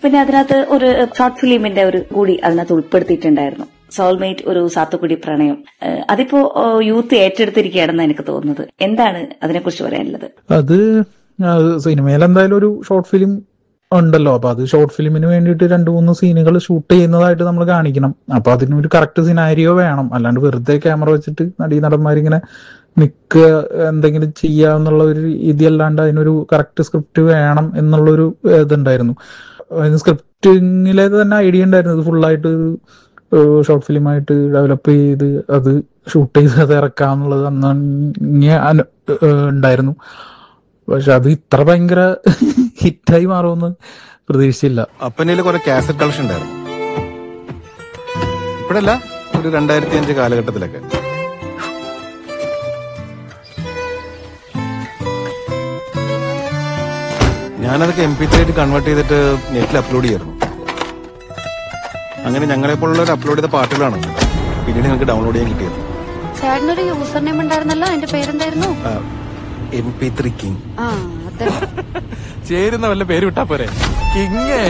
പിന്നെ അതിനകത്ത് ഒരു ഷോർട്ട് ഫിലിമിന്റെ ഒരു കൂടി അതിനകത്ത് ഉൾപ്പെടുത്തിയിട്ടുണ്ടായിരുന്നു. സോൾമേറ്റ്, ഒരു സാത്തുക്കുടി പ്രണയം. അതിപ്പോ യൂത്ത് ഏറ്റെടുത്തിരിക്കുകയാണെന്ന് എനിക്ക് തോന്നുന്നത്. എന്താണ് അതിനെക്കുറിച്ച് പറയാനുള്ളത്? അത് സിനിമയിൽ എന്തായാലും ഒരു ഷോർട്ട് ഫിലിം ഉണ്ടല്ലോ. അപ്പൊ അത് ഷോർട്ട് ഫിലിമിന് വേണ്ടിയിട്ട് 2-3 സീനുകൾ ഷൂട്ട് ചെയ്യുന്നതായിട്ട് നമ്മൾ കാണിക്കണം. അപ്പൊ അതിനൊരു കറക്റ്റ് സിനാരിയോ വേണം. അല്ലാണ്ട് വെറുതെ ക്യാമറ വെച്ചിട്ട് നടന്മാരിങ്ങനെ നിൽക്കുക എന്തെങ്കിലും ചെയ്യാന്നുള്ള ഒരു രീതിയല്ലാണ്ട് അതിനൊരു കറക്റ്റ് സ്ക്രിപ്റ്റ് വേണം എന്നുള്ളൊരു ഇതുണ്ടായിരുന്നു. അതിന് സ്ക്രിപ്റ്റിങ്ങിലെ തന്നെ ഐഡിയ ഉണ്ടായിരുന്നു. ഇത് ഫുള്ളായിട്ട് ഷോർട്ട് ഫിലിമായിട്ട് ഡെവലപ്പ് ചെയ്ത് അത് ഷൂട്ട് ചെയ്ത് അത് ഇറക്കാന്നുള്ളത് അന്ന് ഉണ്ടായിരുന്നു. പക്ഷെ അത് ഇത്ര ഭയങ്കര ഹിറ്റായി മാറുമെന്ന് പ്രതീക്ഷിച്ചില്ല. അപ്പനയില് കുറെ കാസറ്റ് കളക്ഷൻ ഉണ്ടായിരുന്നു. ഇപ്പോഴല്ല, ഒരു 2005 കാലഘട്ടത്തിലൊക്കെ. ഞാനതൊക്കെ MP3 ആയിട്ട് കൺവേർട്ട് ചെയ്തിട്ട് നെറ്റിൽ അപ്ലോഡ് ചെയ്യായിരുന്നു. അങ്ങനെ ഞങ്ങളെ പോലുള്ളവർ അപ്ലോഡ് ചെയ്ത പാട്ടുകളാണ് പിന്നീട് നിങ്ങൾക്ക് ഡൗൺലോഡ് ചെയ്യാൻ കിട്ടിയത്. ചേട്ടനൊരു യൂസർ നെയിം ഉണ്ടായിരുന്നല്ലോ, അതിന്റെ പേരെന്തായിരുന്നു? MP3 king. ചേരുന്ന വല്ല പേര് വിട്ടാ പോരെ? കിങ്.